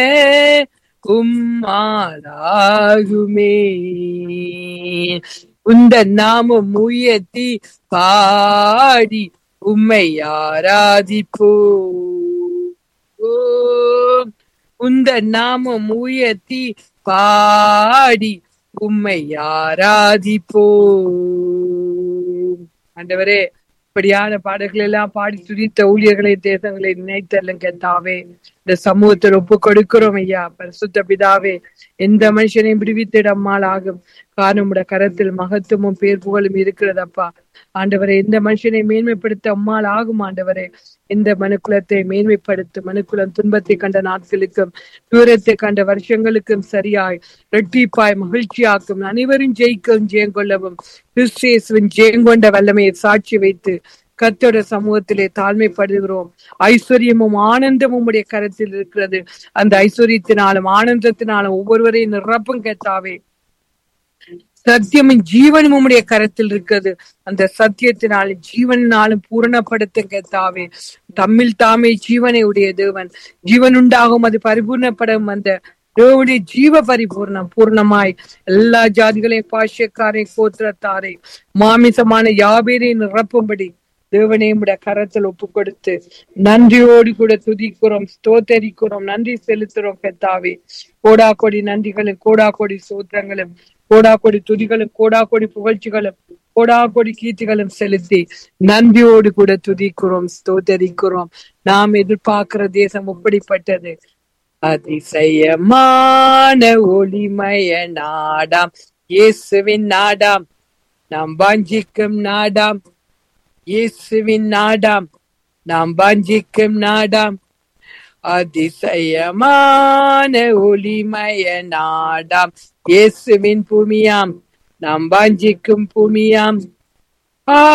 உம்மாலாகுமே. உந்தன் நாமம் உயர்த்தி பாடி உம்மை ஆராதிப்போம். உந்தன் நாமம் உயர்த்தி பாடி உம்மை ஆராதிப்போம். ஆண்டவரே, இப்படியான பாடல்கள் எல்லாம் பாடி துதித்த ஊழியர்களை, தேசங்களை நினைத்தல்லும் கர்த்தாவே, இந்த சமூகத்தில் ஒப்பு கொடுக்கிறோம் ஐயா. பரிசுத்த பிதாவே, எந்த மனுஷனையும் விடுவித்திட அம்மாள் ஆகும். காரணம் உடைய கரத்தில் மகத்துவமும் பேர் புகழும் இருக்கிறதப்பா. ஆண்டவரை எந்த மனுஷனை மேன்மைப்படுத்த அம்மாள் ஆகும். ஆண்டவரே, இந்த மனுக்குலத்தை மேன்மைப்படுத்தும். மனுக்குலம் துன்பத்தை கண்ட நாட்களுக்கும் தூரத்தை கண்ட வருஷங்களுக்கும் சரியாய் ரெட்டிப்பாய் மகிழ்ச்சியாக்கும். அனைவரும் ஜெயிக்கவும் ஜெயங்கொள்ளவும் கிறிஸ்துவின் ஜெயங்கொண்ட வல்லமையை சாட்சி வைத்து கர்த்தரோட சமூகத்திலே தாழ்மைப்படுகிறோம். ஐஸ்வர்யமும் ஆனந்தமும் உடைய கரத்தில் இருக்கிறது. அந்த ஐஸ்வர்யத்தினாலும் ஆனந்தத்தினாலும் ஒவ்வொருவரையும் நிரப்பும் கர்த்தாவே. சத்தியமும் ஜீவனும் உம்முடைய கரத்தில் இருக்கிறது. அந்த சத்தியத்தினாலும் ஜீவனாலும் பூரணப்படுத்தும் கர்த்தாவே. தம்மில் தாமே ஜீவனை உடைய தேவன், ஜீவன் உண்டாகும், அது பரிபூர்ணப்படும். அந்த தேவனுடைய ஜீவ பரிபூர்ணம் பூர்ணமாய் எல்லா ஜாதிகளையும், பாஷக்காரை, கோத்திரத்தாரை, மாமிசமான யாபேரை நிரப்பும்படி தேவனே உடைய கரத்தில் ஒப்பு கொடுத்து நன்றியோடு கூட துதிக்கிறோம், ஸ்தோத்தரிக்கிறோம், நன்றி செலுத்துறோம் கர்த்தாவே. கோடா கோடி நன்றிகளும், கோடா கோடி சோத்திரங்களும், கோடா கோடி துதிகளும், கோடா கோடி புகழ்ச்சிகளும், கோடா கோடி கீர்த்திகளும் செலுத்தி நன்றியோடு கூட துதிக்கிறோம், ஸ்தோத்தரிக்கிறோம். நாம் எதிர்பார்க்கிற தேசம் எப்படிப்பட்டது? அதிசயமான ஒளிமய நாடாம், இயேசுவின் நாடாம், நாம் வாஞ்சிக்கும் நாடாம், இயேசுவின் நாடாம், நாம் வாஞ்சிக்கும் நாடாம். அதிசயமான ஒளிமய நாடாம், இயேசுவின் பூமியாம், நாம் வாஞ்சிக்கும் பூமியாம்.